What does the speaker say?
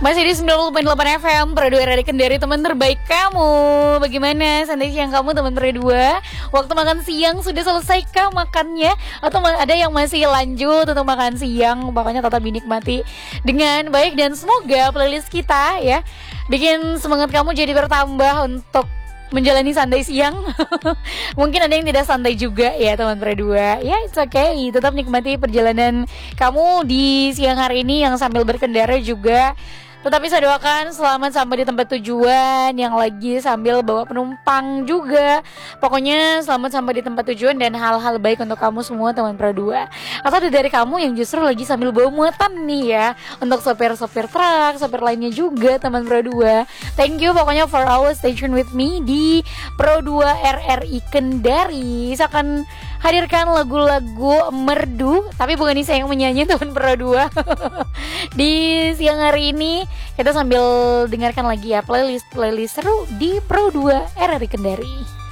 Masih di 90.8 FM Pro 2 RRI Kendari, teman terbaik kamu. Bagaimana santai siang kamu teman Pro 2? Waktu makan siang sudah selesai kah makannya? Atau ada yang masih lanjut untuk makan siang? Pokoknya tetap dinikmati dengan baik. Dan semoga playlist kita ya bikin semangat kamu jadi bertambah untuk menjalani santai siang. Mungkin ada yang tidak santai juga ya teman Pro 2. Ya it's okay, tetap nikmati perjalanan kamu di siang hari ini. Yang sambil berkendara juga tetap bisa doakan selamat sampai di tempat tujuan. Yang lagi sambil bawa penumpang juga, pokoknya selamat sampai di tempat tujuan dan hal-hal baik untuk kamu semua teman Pro 2. Atau dari kamu yang justru lagi sambil bawa muatan nih ya, untuk sopir-sopir truk, sopir lainnya juga teman Pro 2. Thank you pokoknya for always stay tune with me di Pro 2 RRI Kendari. Saya akan hadirkan lagu-lagu merdu, tapi bukan ini saya yang menyanyi teman Pro 2. Di siang hari ini kita sambil dengarkan lagi ya playlist seru di Pro 2 RRI Kendari.